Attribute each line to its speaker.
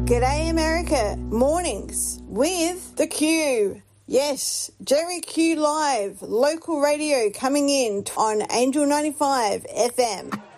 Speaker 1: G'day America, mornings with The Q. Yes, Jerry Q Live, local radio coming in on Angel 95 FM.